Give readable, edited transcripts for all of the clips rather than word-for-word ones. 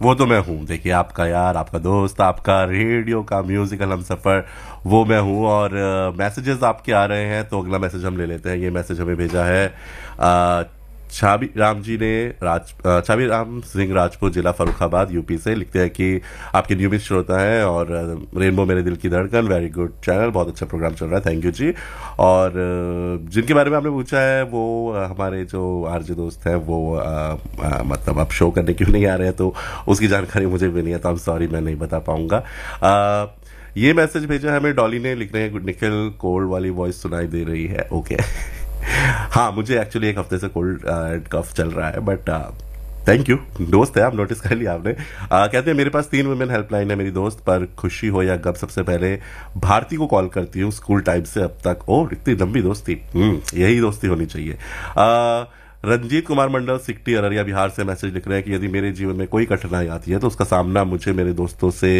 वो तो मैं हूँ, देखिए आपका यार, आपका दोस्त, आपका रेडियो का म्यूजिकल हम सफर, वो मैं हूँ। और मैसेजेस आपके आ रहे हैं, तो अगला मैसेज हम ले लेते हैं। ये मैसेज हमें भेजा है छाबी राम जी ने, छाबी राम सिंह, राजपूत, जिला फरुखाबाद, यूपी से। लिखते हैं कि आपके नियमित श्रोता हैं और रेनबो मेरे दिल की धड़कन, वेरी गुड चैनल, बहुत अच्छा प्रोग्राम चल रहा है, थैंक यू जी। और जिनके बारे में आपने पूछा है वो हमारे जो आरजे दोस्त हैं, वो मतलब अब शो करने क्यों नहीं आ रहे हैं, तो उसकी जानकारी मुझे भी नहीं है, तो आई एम सॉरी, मैं नहीं बता पाऊंगा। ये मैसेज भेजा हमें डॉली ने, लिख रहे हैं निखिल, कोल्ड वाली वॉइस सुनाई दे रही है। ओके हाँ, मुझे एक्चुअली एक हफ्ते से कोल्ड एंड कफ चल रहा है, बट थैंक यू, दोस्त है आप, नोटिस कर लिया आपने। कहते हैं मेरे पास 3 वुमेन हेल्पलाइन है मेरी दोस्त, पर खुशी हो या गम सबसे पहले भारती को कॉल करती हूँ, स्कूल टाइम से अब तक। ओह, इतनी लंबी दोस्ती, यही दोस्ती होनी चाहिए। रंजीत कुमार मंडल, सिकटी, अररिया, बिहार से मैसेज लिख रहे हैं कि यदि मेरे जीवन में कोई कठिनाई आती है तो उसका सामना मुझे मेरे दोस्तों से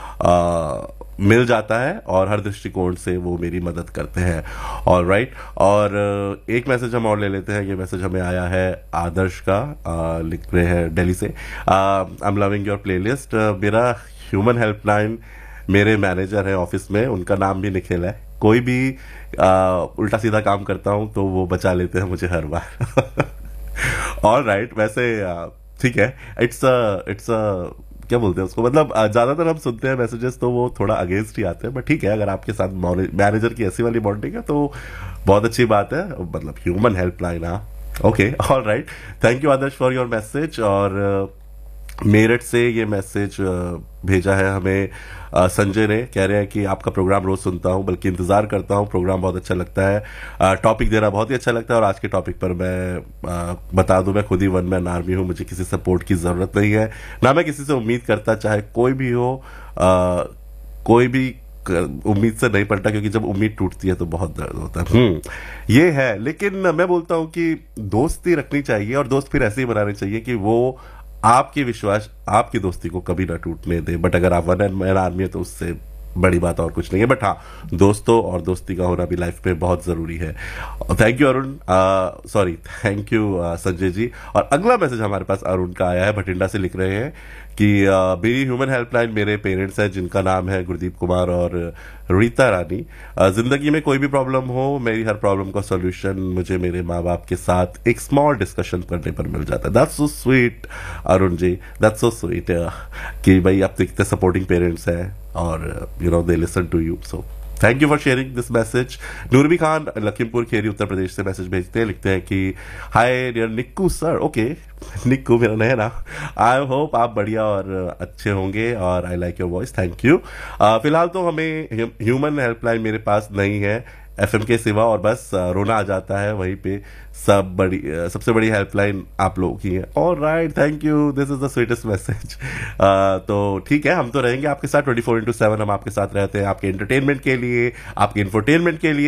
मिल जाता है और हर दृष्टिकोण से वो मेरी मदद करते हैं। और राइट, और एक मैसेज हम और ले लेते हैं। ये मैसेज हमें आया है आदर्श का, लिख रहे हैं दिल्ली से। I am loving your playlist. मेरा ह्यूमन हेल्पलाइन, मेरे मैनेजर है ऑफिस में, उनका नाम भी निखिल है। कोई भी उल्टा सीधा काम करता हूं तो वो बचा लेते हैं मुझे हर बार। ऑल राइट, वैसे ठीक है, इट्स क्या बोलते हैं उसको, मतलब ज्यादातर हम सुनते हैं मैसेजेस तो वो थोड़ा अगेंस्ट ही आते हैं, बट ठीक है, अगर आपके साथ मैनेजर की ऐसी वाली बॉन्डिंग है तो बहुत अच्छी बात है, मतलब ह्यूमन हेल्पलाइन। हाँ, okay, all right, thank you Adarsh for your message. और मेरठ से ये मैसेज भेजा है हमें संजय ने, कह रहे हैं कि आपका प्रोग्राम रोज सुनता हूं, बल्कि इंतजार करता हूं, प्रोग्राम बहुत अच्छा लगता है, टॉपिक देना बहुत ही अच्छा लगता है। और आज के टॉपिक पर मैं बता दूं, मैं खुद ही वन मैन आर्मी हूं, मुझे किसी सपोर्ट की जरूरत नहीं है, ना मैं किसी से उम्मीद करता, चाहे कोई भी हो। कोई भी उम्मीद से नहीं पड़ता, क्योंकि जब उम्मीद टूटती है तो बहुत दर्द होता है। ये है, लेकिन मैं बोलता हूं कि दोस्ती रखनी चाहिए, और दोस्त फिर ऐसे ही बनाने चाहिए कि वो आपकी विश्वास, आपकी दोस्ती को कभी ना टूटने दे। बट अगर आप वन मैन आर्मी है तो उससे बड़ी बात और कुछ नहीं है। बट हाँ, दोस्तों और दोस्ती का होना भी लाइफ में बहुत जरूरी है। Thank you Arun, sorry, thank you Sanjay ji. और अगला मैसेज हमारे पास अरुण का आया है, भटिंडा से। लिख रहे हैं कि मेरी ह्यूमन हेल्पलाइन मेरे पेरेंट्स हैं, जिनका नाम है गुरदीप कुमार और रीता रानी। जिंदगी में कोई भी प्रॉब्लम हो, मेरी हर प्रॉब्लम का सॉल्यूशन मुझे मेरे माँ बाप के साथ एक स्मॉल डिस्कशन करने पर मिल जाता है। That's so sweet Arun ji, that's so sweet कि भाई आप इतने सपोर्टिंग पेरेंट्स हैं और you know they listen to you, so thank you for sharing this message. नूरबी Khan Lakhimpur Kheri Uttar Pradesh से मैसेज भेजते हैं, लिखते हैं कि हाय डियर निक्कू सर। ओके, निक्कू मेरा नया नाम। आई होप आप बढ़िया और अच्छे होंगे, और I like your voice, thank you. फिलहाल तो हमें ह्यूमन हेल्पलाइन मेरे पास नहीं है एफएम के सिवा, और बस रोना आ जाता है वहीं पे। सबसे बड़ी हेल्पलाइन आप लोगों की है। All right, thank you, this is the sweetest message. तो ठीक है, हम तो रहेंगे आपके साथ 24/7, हम आपके साथ रहते हैं, आपके एंटरटेनमेंट के लिए, आपके इंफोटेनमेंट के लिए।